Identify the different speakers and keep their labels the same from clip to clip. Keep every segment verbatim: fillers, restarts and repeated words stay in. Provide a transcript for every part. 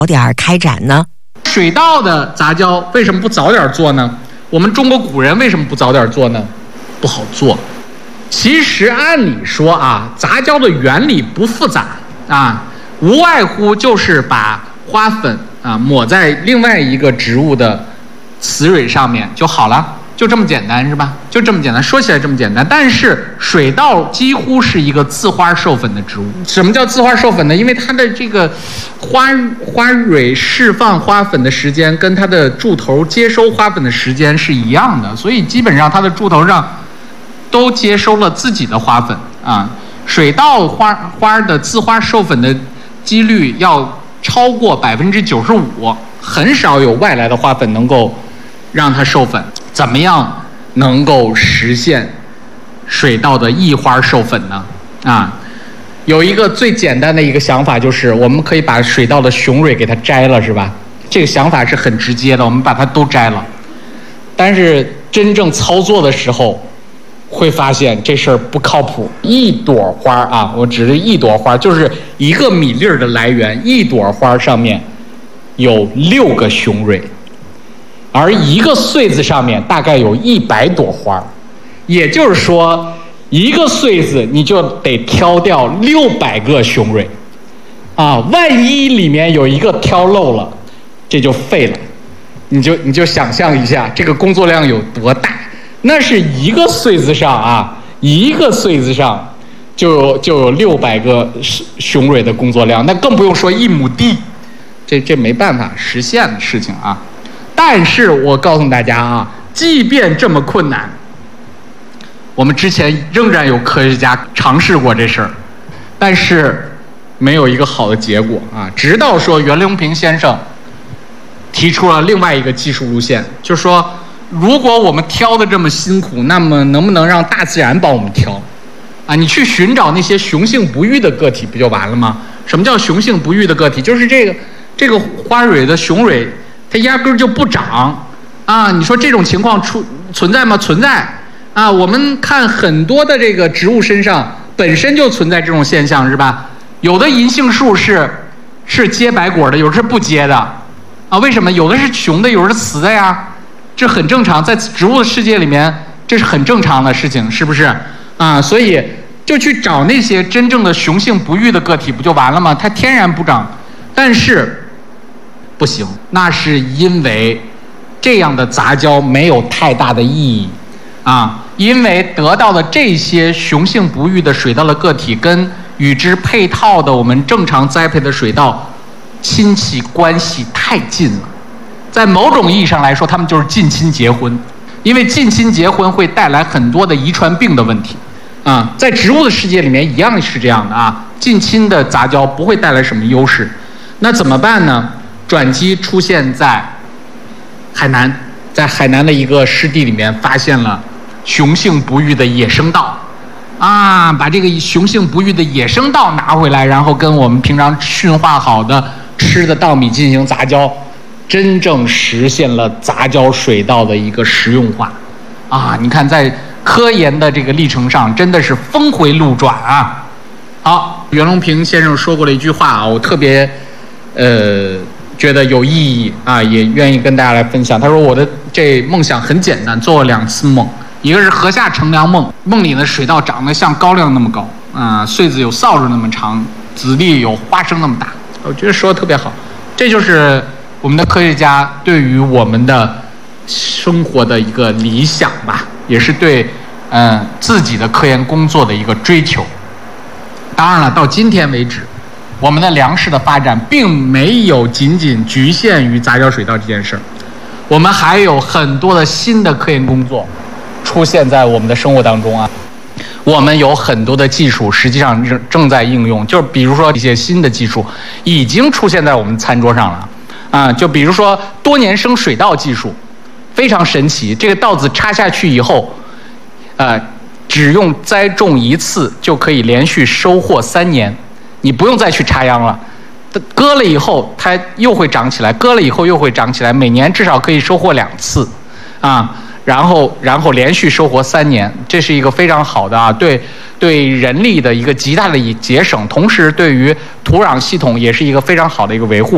Speaker 1: 早点开展呢？
Speaker 2: 水稻的杂交为什么不早点做呢？我们中国古人为什么不早点做呢？不好做。其实按理说啊，杂交的原理不复杂啊，无外乎就是把花粉啊抹在另外一个植物的雌蕊上面就好了，就这么简单是吧？就这么简单，说起来这么简单。但是水稻几乎是一个自花授粉的植物。什么叫自花授粉呢？因为它的这个花花蕊释放花粉的时间跟它的柱头接收花粉的时间是一样的，所以基本上它的柱头上都接收了自己的花粉啊。水稻花花的自花授粉的几率要超过百分之九十五，很少有外来的花粉能够让它授粉。怎么样能够实现水稻的异花授粉呢？啊，有一个最简单的一个想法，就是我们可以把水稻的雄蕊给它摘了，是吧？这个想法是很直接的，我们把它都摘了。但是真正操作的时候，会发现这事儿不靠谱。一朵花啊，我指的一朵花，就是一个米粒儿的来源，一朵花上面有六个雄蕊。而一个穗子上面大概有一百朵花，也就是说，一个穗子你就得挑掉六百个雄蕊，啊，万一里面有一个挑漏了，这就废了。你就你就想象一下，这个工作量有多大？那是一个穗子上啊，一个穗子上就有就有六百个雄蕊的工作量，那更不用说一亩地，这这没办法实现的事情啊。但是我告诉大家啊，即便这么困难，我们之前仍然有科学家尝试过这事儿，但是没有一个好的结果啊。直到说袁隆平先生提出了另外一个技术路线，就是说，如果我们挑的这么辛苦，那么能不能让大自然帮我们挑？啊，你去寻找那些雄性不育的个体不就完了吗？什么叫雄性不育的个体？就是这个这个花蕊的雄蕊，它压根儿就不长啊！你说这种情况出存在吗？存在啊！我们看很多的这个植物身上本身就存在这种现象，是吧？有的银杏树是是结白果的，有的是不结的啊？为什么？有的是雄的，有的是雌的呀，这很正常，在植物的世界里面，这是很正常的事情，是不是啊？所以就去找那些真正的雄性不育的个体，不就完了吗？它天然不长，但是不行，那是因为这样的杂交没有太大的意义啊，因为得到的这些雄性不育的水稻的个体跟与之配套的我们正常栽培的水稻亲戚关系太近了，在某种意义上来说，他们就是近亲结婚，因为近亲结婚会带来很多的遗传病的问题啊，在植物的世界里面一样是这样的啊，近亲的杂交不会带来什么优势，那怎么办呢？转机出现在海南，在海南的一个湿地里面发现了雄性不育的野生稻，啊，把这个雄性不育的野生稻拿回来，然后跟我们平常驯化好的吃的稻米进行杂交，真正实现了杂交水稻的一个实用化，啊，你看在科研的这个历程上真的是峰回路转啊。好，袁隆平先生说过了一句话啊，我特别呃。觉得有意义啊，也愿意跟大家来分享。他说我的这梦想很简单，做了两次梦，一个是禾下乘凉梦，梦里的水稻长得像高粱那么高啊，穗子有扫帚那么长，籽粒有花生那么大。我觉得说的特别好，这就是我们的科学家对于我们的生活的一个理想吧，也是对嗯、呃、自己的科研工作的一个追求。当然了，到今天为止，我们的粮食的发展并没有仅仅局限于杂交水稻这件事儿，我们还有很多的新的科研工作出现在我们的生活当中啊。我们有很多的技术实际上正正在应用，就是比如说一些新的技术已经出现在我们餐桌上了啊，就比如说多年生水稻技术，非常神奇。这个稻子插下去以后，呃，只用栽种一次就可以连续收获三年。你不用再去插秧了，割了以后它又会长起来，割了以后又会长起来，每年至少可以收获两次，啊，然后然后连续收获三年，这是一个非常好的啊，对对人力的一个极大的节省，同时对于土壤系统也是一个非常好的一个维护。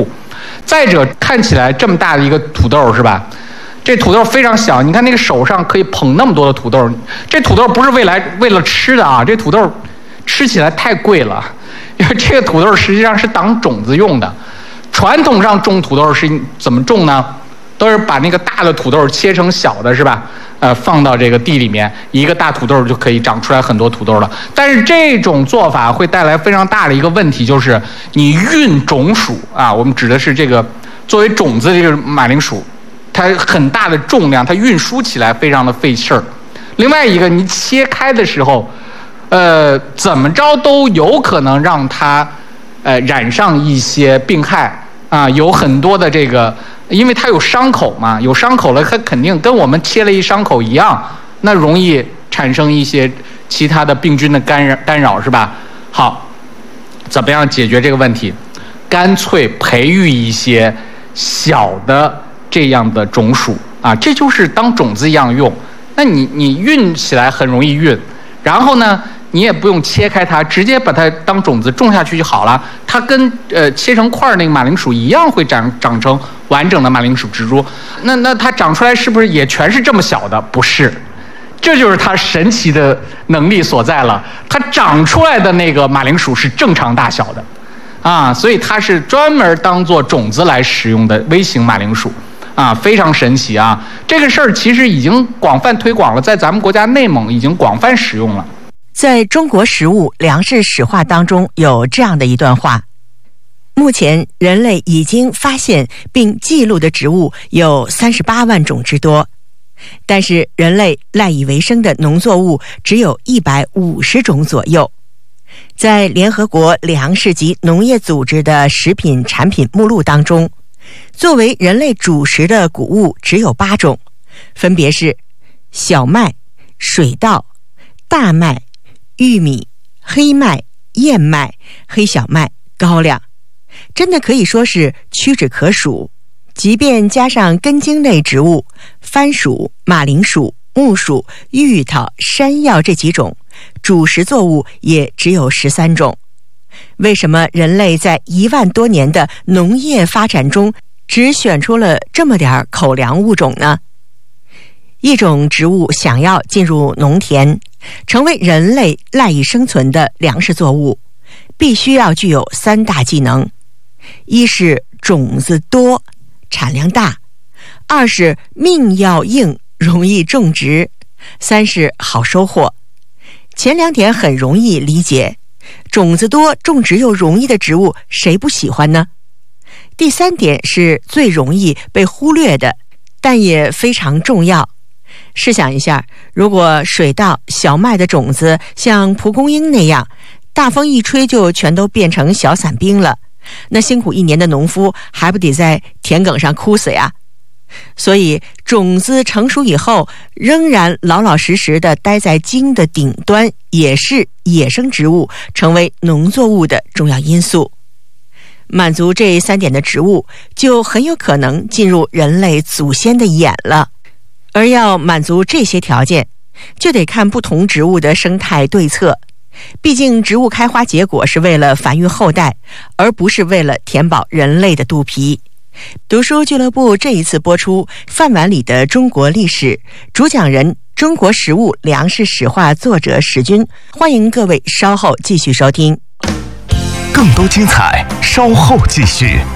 Speaker 2: 再者，看起来这么大的一个土豆是吧？这土豆非常小，你看那个手上可以捧那么多的土豆，这土豆不是为来为了吃的啊，这土豆吃起来太贵了，因为这个土豆实际上是当种子用的。传统上种土豆是怎么种呢？都是把那个大的土豆切成小的，是吧？呃，放到这个地里面，一个大土豆就可以长出来很多土豆了。但是这种做法会带来非常大的一个问题，就是你运种薯啊，我们指的是这个作为种子的这个马铃薯，它很大的重量，它运输起来非常的费事儿。另外一个，你切开的时候，呃，怎么着都有可能让它呃染上一些病害啊，有很多的这个。因为它有伤口嘛，有伤口了，它肯定跟我们切了一伤口一样，那容易产生一些其他的病菌的干扰，干扰是吧？好，怎么样解决这个问题？干脆培育一些小的这样的种薯啊，这就是当种子一样用。那你你运起来很容易运，然后呢？你也不用切开它，直接把它当种子种下去就好了。它跟呃切成块那个马铃薯一样，会长长成完整的马铃薯植株。那那它长出来是不是也全是这么小的？不是，这就是它神奇的能力所在了。它长出来的那个马铃薯是正常大小的，啊，所以它是专门当做种子来使用的微型马铃薯。啊，非常神奇啊！这个事儿其实已经广泛推广了，在咱们国家内蒙已经广泛使用了。
Speaker 1: 在中国食物粮食史话当中有这样的一段话：目前人类已经发现并记录的植物有三十八万种之多，但是人类赖以为生的农作物只有一百五十种左右。在联合国粮食及农业组织的食品产品目录当中，作为人类主食的谷物只有八种，分别是小麦、水稻、大麦、玉米、黑麦、燕麦、黑小麦、高粱，真的可以说是屈指可数。即便加上根茎类植物番薯、马铃薯、木薯、芋头、山药这几种，主食作物也只有十三种。为什么人类在一万多年的农业发展中只选出了这么点口粮物种呢？一种植物想要进入农田，成为人类赖以生存的粮食作物，必须要具有三大技能：一是种子多，产量大；二是命要硬，容易种植；三是好收获。前两点很容易理解，种子多、种植又容易的植物，谁不喜欢呢？第三点是最容易被忽略的，但也非常重要。试想一下，如果水稻、小麦的种子像蒲公英那样，大风一吹就全都变成小伞兵了，那辛苦一年的农夫还不得在田埂上枯死呀？所以种子成熟以后，仍然老老实实的待在茎的顶端，也是野生植物成为农作物的重要因素。满足这三点的植物，就很有可能进入人类祖先的眼了。而要满足这些条件，就得看不同植物的生态对策。毕竟植物开花结果是为了繁育后代，而不是为了填饱人类的肚皮。读书俱乐部这一次播出饭碗里的中国历史，主讲人中国食物粮食史话作者史军，欢迎各位稍后继续收听。
Speaker 3: 更多精彩稍后继续。